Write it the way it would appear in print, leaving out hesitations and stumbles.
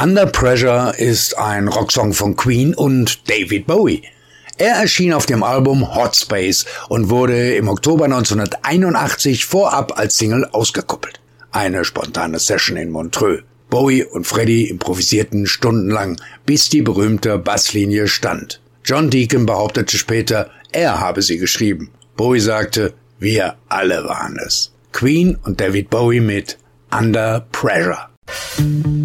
Under Pressure ist ein Rocksong von Queen und David Bowie. Er erschien auf dem Album Hot Space und wurde im Oktober 1981 vorab als Single ausgekoppelt. Eine spontane Session in Montreux. Bowie und Freddie improvisierten stundenlang, bis die berühmte Basslinie stand. John Deacon behauptete später, er habe sie geschrieben. Bowie sagte, wir alle waren es. Queen und David Bowie mit Under Pressure.